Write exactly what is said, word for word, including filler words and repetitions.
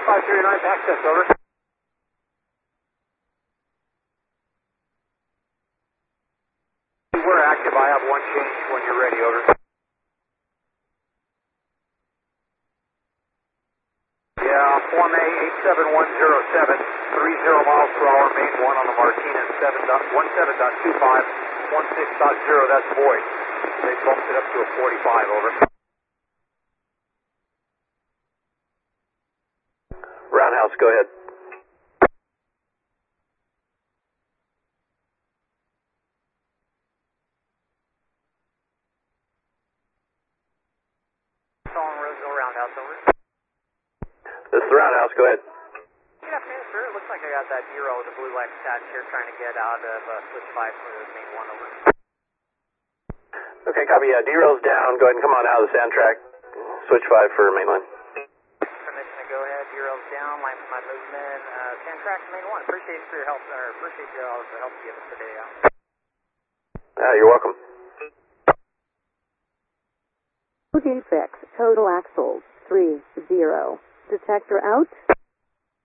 five three nine, access, over. We're active. I have one change when you're ready, over. Yeah, Form A eight seven one zero seven, three zero miles per hour, main one on the Martinez, one seven dot two five, one six dot zero, that's void. They bumped it up to a forty-five, over. Roundhouse, go ahead. Calling Roseville Roundhouse, over. This is the Roundhouse, go ahead. Good afternoon, sir. It looks like I got that Hero with the blue light attached here trying to get out of uh, switch five for the main one, over. Okay, copy. Uh, D-Rail's down. Go ahead and come on out of the sound track. Switch five for mainline. Permission to go ahead. Hero's down. Line for my movement. Uh, sand track to main one. Appreciate you for your help, or appreciate you all the help you give us today. Uh. Uh, you're welcome. Defects, total axles, three, zero. Detector out.